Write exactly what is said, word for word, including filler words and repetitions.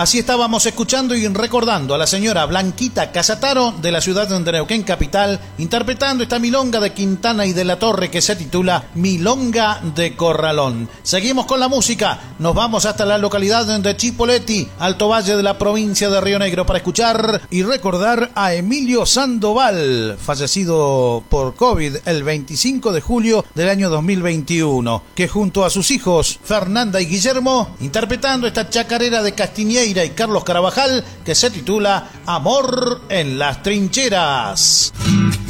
Así estábamos escuchando y recordando a la señora Blanquita Casataro de la ciudad de Neuquén capital, interpretando esta milonga de Quintana y de la Torre que se titula Milonga de Corralón. Seguimos con la música, nos vamos hasta la localidad de Chipoleti, Alto Valle de la provincia de Río Negro, para escuchar y recordar a Emilio Sandoval, fallecido por COVID el veinticinco de julio del año dos mil veintiuno, que junto a sus hijos Fernanda y Guillermo, interpretando esta chacarera de Castiñeira y Carlos Carabajal que se titula Amor en las Trincheras.